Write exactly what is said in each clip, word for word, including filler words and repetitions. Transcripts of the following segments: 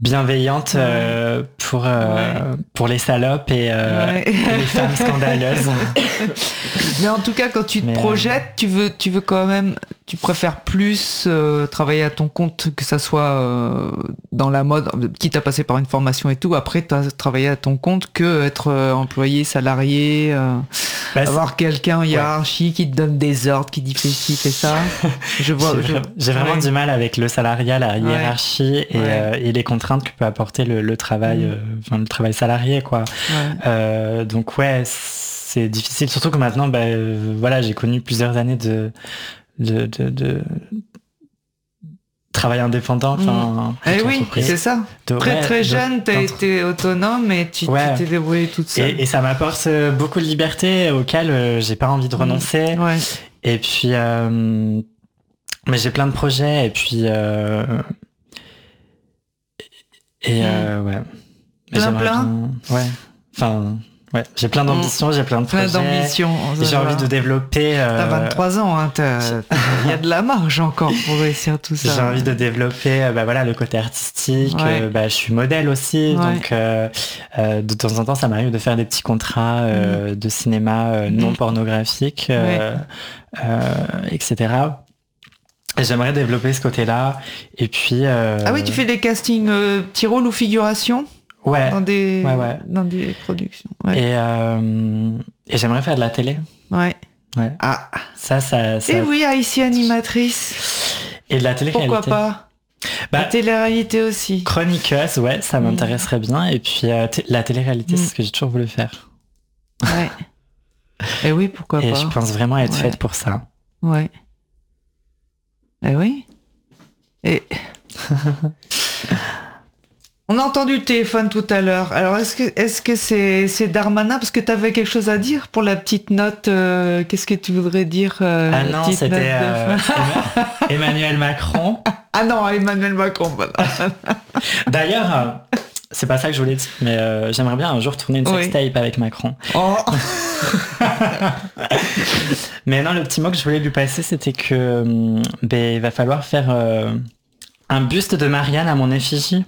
bienveillante Ouais. euh, pour euh, Ouais. pour les salopes et, euh, Ouais. et les femmes scandaleuses. Mais en tout cas, quand tu te Mais, euh, projettes, tu veux, tu veux quand même, tu préfères plus euh, travailler à ton compte, que ça soit euh, dans la mode, quitte à passer par une formation et tout. Après, tu as travaillé à ton compte que être euh, employé, salarié, euh, Bah, c'est- avoir quelqu'un en hiérarchie qui te donne des ordres, qui dit fais ci, fais ça. Je vois. J'ai je- vra- j'ai vraiment ouais. du mal avec le salariat, la hiérarchie et, Ouais. euh, et les contraintes que peut apporter le, le travail, Mm. euh, enfin, le travail salarié, quoi. Ouais. Euh, donc ouais, c'est difficile. Surtout que maintenant, bah, euh, voilà, j'ai connu plusieurs années de de, de, de travail indépendant. Enfin, Eh plutôt oui, entreprise. c'est ça. De- Très ouais, très de- jeune, t'as d'entre- été autonome et tu Ouais. tu t'es débrouillée toute seule. Et, et ça m'apporte euh, beaucoup de liberté auxquelles euh, j'ai pas envie de renoncer. Ouais. Et puis, euh, mais j'ai plein de projets et puis euh, et euh, ouais. Mais Plein, j'aimerais plein bien- Ouais. Enfin, ouais. J'ai plein d'ambitions, j'ai plein de Plein projets. d'ambition. J'ai envie de développer. euh, T'as vingt-trois ans, hein, t'as- il y a de la marge encore pour réussir tout ça. J'ai envie de développer euh, bah, voilà, le côté artistique. Ouais. euh, bah, je suis modèle aussi, Ouais. donc euh, euh, de temps en temps, ça m'arrive de faire des petits contrats euh, de cinéma euh, non Mm. pornographique, euh, euh, et cetera. Et j'aimerais développer ce côté-là. Et puis. euh, Ah oui, tu fais des castings euh, petits rôles ou figurations Ouais. dans des Ouais, ouais. dans des productions. Ouais. Et, euh, et j'aimerais faire de la télé. Ouais. Ouais. Ah. Ça, ça. ça... Et oui, ah, ici animatrice. Et de la télé-réalité. Pourquoi pas Bah, La télé-réalité aussi. chroniqueuse, ouais, ça m'intéresserait bien. Et puis euh, t- la télé-réalité, Mm. c'est ce que j'ai toujours voulu faire. Ouais. Et oui, pourquoi Et pas. je pense vraiment être Ouais. faite pour ça. Ouais. Eh oui. Et on a entendu le téléphone tout à l'heure. Alors est-ce que est-ce que c'est c'est Darmanin parce que tu avais quelque chose à dire pour la petite note euh, qu'est-ce que tu voudrais dire euh, Ah la non, petite c'était note de euh, fin Emma- Emmanuel Macron. Ah non, Emmanuel Macron. Voilà. D'ailleurs, euh, c'est pas ça que je voulais dire, mais euh, j'aimerais bien un jour tourner une Oui. sextape avec Macron. Oh. Mais non, le petit mot que je voulais lui passer, c'était que hum, ben, il va falloir faire euh, un buste de Marianne à mon effigie.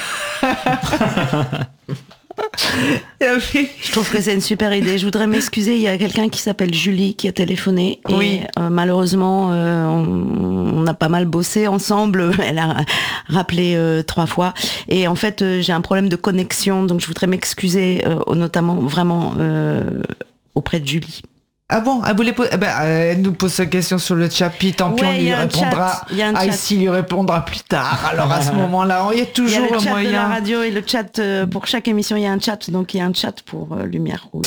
Je trouve que c'est une super idée. Je voudrais m'excuser, il y a quelqu'un qui s'appelle Julie qui a téléphoné. Et Oui. euh, malheureusement, euh, on, on a pas mal bossé ensemble. Elle a rappelé euh, trois fois. Et en fait, euh, j'ai un problème de connexion, donc je voudrais m'excuser, euh, notamment vraiment euh, auprès de Julie. Ah bon, elle voulait po- eh ben, euh, elle nous pose sa question sur le chat, puis tant pis Ouais, on il lui y a un répondra. chat, il y a un Ah, chat. ici, il lui répondra plus tard. Alors à ce moment-là, il y a Il y a toujours le un chat de la moyen. radio et le chat, euh, pour chaque émission, il y a un chat. Donc il y a un chat pour euh, Lumière Rouge.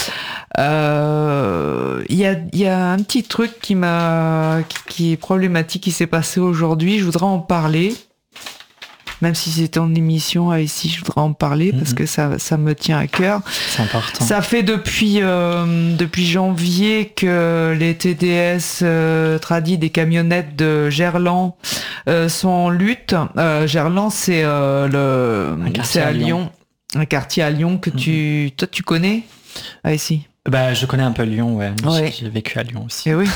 Euh, Il y, a, il y a un petit truc qui m'a, qui, qui est problématique, qui s'est passé aujourd'hui. Je voudrais en parler. Même si c'était en émission à ici, je voudrais en parler parce Mhm. que ça, ça me tient à cœur. C'est important. Ça fait depuis euh, depuis janvier que les T D S euh, tradis des camionnettes de Gerland euh, sont en lutte. Euh, Gerland, c'est euh, le Un quartier c'est à à Lyon. Lyon. Un quartier à Lyon que tu toi tu connais ah ici. Bah, je connais un peu Lyon, ouais. Ouais. J'ai j'ai vécu à Lyon aussi. Et oui.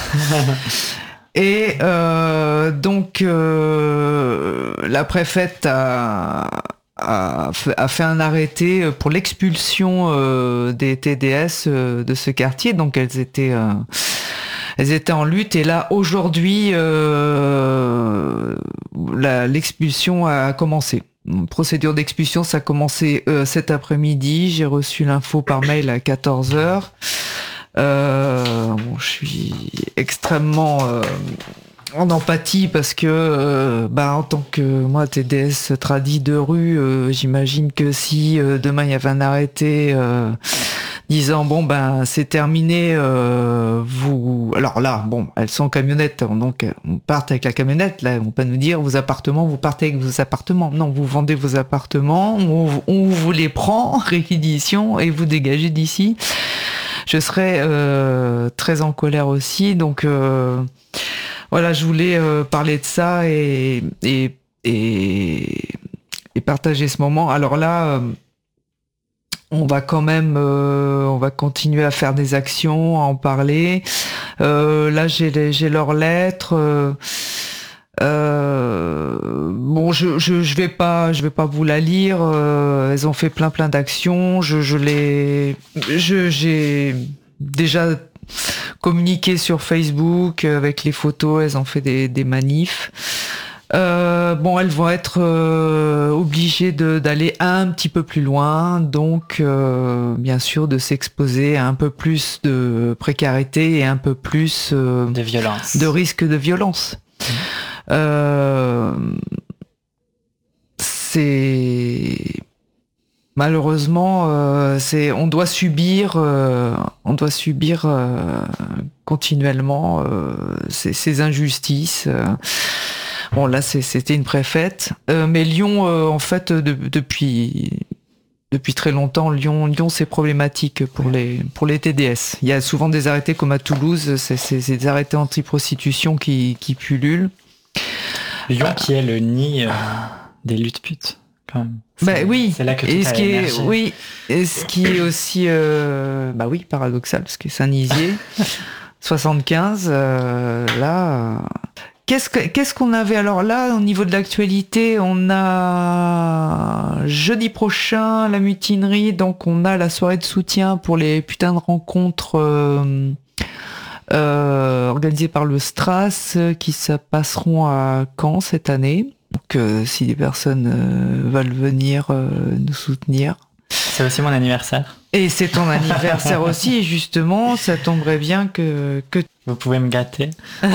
Et euh, donc euh, la préfète a, a, fait, a fait un arrêté pour l'expulsion euh, des T D S euh, de ce quartier. Donc elles étaient euh, elles étaient en lutte et là aujourd'hui euh, la- l'expulsion a commencé. Procédure d'expulsion, ça a commencé euh, cet après-midi. J'ai reçu l'info par mail à quatorze heures. Euh, bon, je suis extrêmement euh, en empathie parce que euh, bah, en tant que moi T D S tradit de rue, euh, j'imagine que si euh, demain il y avait un arrêté euh, disant bon ben c'est terminé, euh, vous alors là bon elles sont en camionnette donc on part avec la camionnette, là on va pas nous dire vos appartements, vous partez avec vos appartements, non vous vendez vos appartements, on, on vous les prend réquisition et vous dégagez d'ici. Je serais euh, très en colère aussi, donc euh, voilà, je voulais euh, parler de ça et, et, et, et partager ce moment. Alors là, euh, on va quand même, euh, on va continuer à faire des actions, à en parler. Euh, là, j'ai, les- j'ai leurs lettres. Euh, euh, bon, je, je je vais pas je vais pas vous la lire. Euh, elles ont fait plein plein d'actions. Je je les je j'ai déjà communiqué sur Facebook avec les photos. Elles ont fait des des manifs. Euh, bon, elles vont être euh, obligées de, d'aller un petit peu plus loin, donc euh, bien sûr de s'exposer à un peu plus de précarité et un peu plus euh, de violence, de risque de violence. Mmh. Euh, c'est malheureusement, euh, c'est on doit subir, euh, on doit subir euh, continuellement euh, ces, ces injustices. Euh, Bon, là, c'est, c'était une préfète. Euh, mais Lyon, euh, en fait, de, depuis, depuis très longtemps, Lyon, Lyon, c'est problématique pour les, pour les T D S. Il y a souvent des arrêtés comme à Toulouse, c'est, c'est, c'est des arrêtés anti-prostitution qui, qui pullulent. Lyon euh, qui est le nid euh, des luttes putes, quand même. C'est, bah oui. C'est là que tout et a ce qui émergé. est, oui. Et ce qui est aussi, euh, bah oui, paradoxal, parce que Saint-Nizier, soixante-quinze, euh, là. Euh, Qu'est-ce, que, qu'est-ce qu'on avait alors là au niveau de l'actualité? On a jeudi prochain la mutinerie, donc on a la soirée de soutien pour les putains de rencontres euh, euh, organisées par le Stras qui se passeront à Caen cette année. Donc euh, si des personnes euh, veulent venir euh, nous soutenir. C'est aussi mon anniversaire. Et c'est ton anniversaire aussi, et justement, ça tomberait bien que, que vous pouvez me gâter.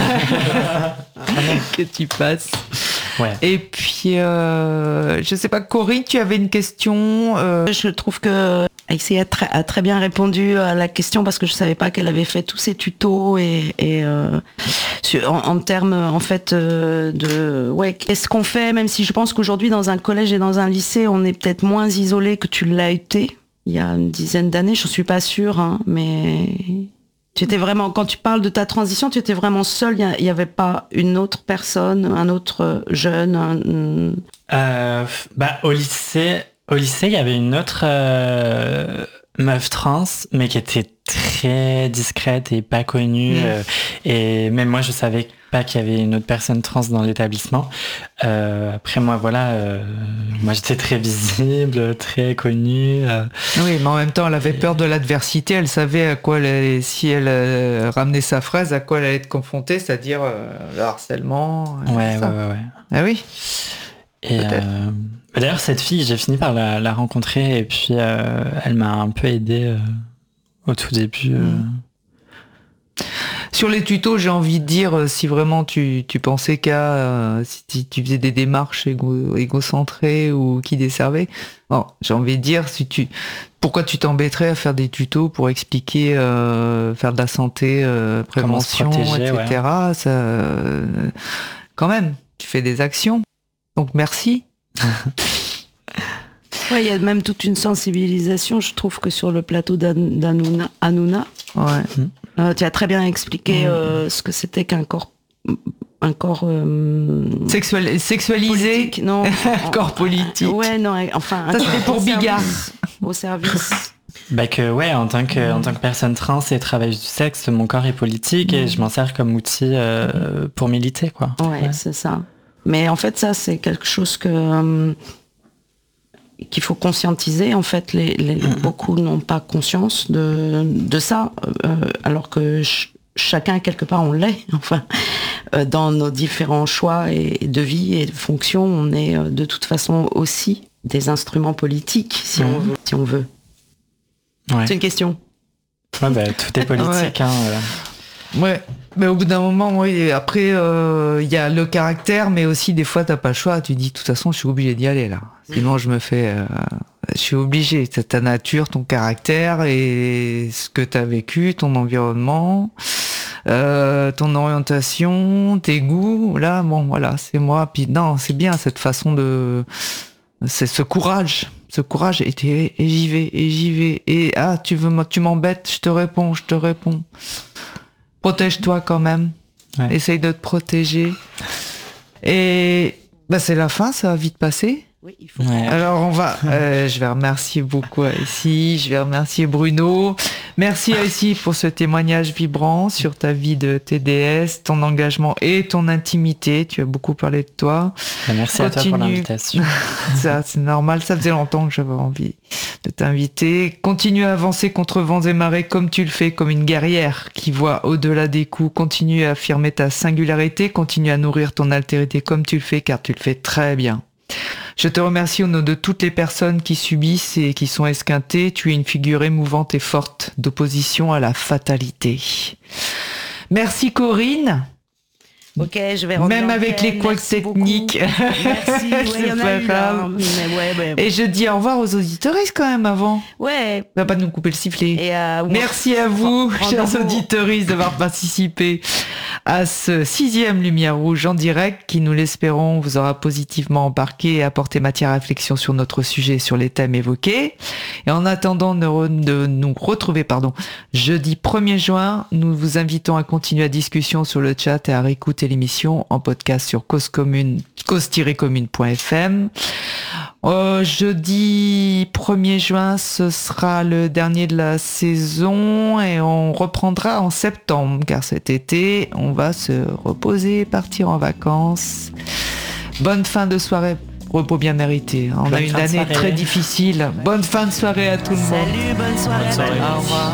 que tu passes. Ouais. Et puis, euh, je sais pas, Corinne, tu avais une question. Euh... Je trouve que Alexis a très, a très bien répondu à la question parce que je savais pas qu'elle avait fait tous ses tutos et, et euh, en, en termes en fait euh, de ouais, qu'est-ce qu'on fait, même si je pense qu'aujourd'hui dans un collège et dans un lycée, on est peut-être moins isolé que tu l'as été il y a une dizaine d'années. Je suis pas sûre, hein, mais tu étais vraiment, quand tu parles de ta transition, tu étais vraiment seule. Il n'y avait pas une autre personne, un autre jeune. Un... Euh, bah au lycée. Au lycée, il y avait une autre euh, meuf trans, mais qui était très discrète et pas connue. Mmh. Euh, et même moi, je savais pas qu'il y avait une autre personne trans dans l'établissement. Euh, après, moi, voilà, euh, moi j'étais très visible, très connue. Euh, oui, mais en même temps, elle avait et... peur de l'adversité. Elle savait à quoi elle allait, si elle euh, ramenait sa phrase, à quoi elle allait être confrontée, c'est-à-dire euh, le harcèlement. Ouais, ouais, ouais, ouais. Ah oui. Et euh, d'ailleurs, cette fille, j'ai fini par la, la rencontrer et puis euh, elle m'a un peu aidé euh, au tout début. Euh. Mmh. Sur les tutos, j'ai envie de dire, si vraiment tu, tu pensais qu'à, euh, si tu faisais des démarches égo, égocentrées ou qui desservaient, bon, j'ai envie de dire, si tu, pourquoi tu t'embêterais à faire des tutos pour expliquer, euh, faire de la santé, euh, prévention, et cetera. Ouais. Ça, euh, quand même, tu fais des actions. Donc merci. Ouais, il y a même toute une sensibilisation, je trouve, que sur le plateau d'Hanouna, Hanouna, ouais. euh, tu as très bien expliqué mmh. euh, ce que c'était qu'un corps, un corps euh, Sexual, sexualisé, politique, non, un corps politique. Ouais, non, enfin, ça c'était pour Bigard, au service. Bah que ouais, en tant que mmh. en tant que personne trans et travailleuse du sexe, mon corps est politique mmh. et je m'en sers comme outil euh, pour militer, quoi. Ouais, ouais. C'est ça. Mais en fait, ça, c'est quelque chose que euh, qu'il faut conscientiser. En fait, les, les, mmh. beaucoup n'ont pas conscience de, de ça, euh, alors que ch- chacun, quelque part, on l'est. Enfin, euh, dans nos différents choix et, et de vie et de fonction, on est euh, de toute façon aussi des instruments politiques, si, mmh. on, veut, si on veut. Ouais. C'est une question. Ouais, bah, tout est politique. ouais. Hein, euh. ouais. Mais au bout d'un moment, oui, après, il euh, y a le caractère, mais aussi des fois, t'as pas le choix. Tu dis, de toute façon, je suis obligé d'y aller, là. Sinon, je me fais... Euh, je suis obligé. C'est ta nature, ton caractère et ce que t'as vécu, ton environnement, euh, ton orientation, tes goûts. Là, bon, voilà, c'est moi. Puis non, c'est bien, cette façon de... C'est ce courage. Ce courage, et, et, et j'y vais, et j'y vais. Et ah, tu veux, tu m'embêtes, je te réponds, je te réponds. Protège-toi quand même. Ouais. Essaye de te protéger. Et bah, c'est la fin, ça va vite passer. Oui, il faut. Ouais. Alors on va, euh, je vais remercier beaucoup Aïssi, je vais remercier Bruno. Merci Aïssi pour ce témoignage vibrant sur ta vie de T D S, ton engagement et ton intimité. Tu as beaucoup parlé de toi. Merci Continue. à toi pour l'invitation. Ça, c'est normal, ça faisait longtemps que j'avais envie de t'inviter. Continue à avancer contre vents et marées comme tu le fais, comme une guerrière qui voit au-delà des coups. Continue à affirmer ta singularité, continue à nourrir ton altérité comme tu le fais, car tu le fais très bien. Je te remercie au nom de toutes les personnes qui subissent et qui sont esquintées. Tu es une figure émouvante et forte d'opposition à la fatalité. Merci Corinne. Ok, je vais Même avec les couacs techniques. Merci, ouais, c'est y en a pas eu, grave. hein, mais ouais, ouais, ouais. Et je dis au revoir aux auditeuristes quand même avant. Ouais. On va pas nous couper le sifflet. Et euh, Merci à vous, chers auditeuristes, d'avoir participé à ce sixième Lumière Rouge en direct qui, nous l'espérons, vous aura positivement embarqué et apporté matière à réflexion sur notre sujet, sur les thèmes évoqués. Et en attendant de, re- de nous retrouver pardon, jeudi premier juin, nous vous invitons à continuer la discussion sur le chat et à réécouter l'émission en podcast sur cause commune, cause tiret commune point f m. Euh, jeudi premier juin, ce sera le dernier de la saison et on reprendra en septembre car cet été, on va se reposer, partir en vacances. Bonne fin de soirée, repos bien mérité. On bonne a une année très difficile. Bonne fin de soirée à tout le monde. Salut, bonne soirée. Bonne soirée. Au revoir.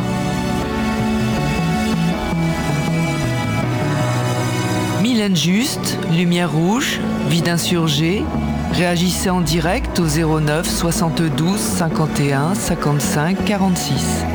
Mylène Juste, Lumière Rouge, Vie d'insurgé. Réagissez en direct au zéro neuf soixante-douze cinquante et un cinquante-cinq quarante-six.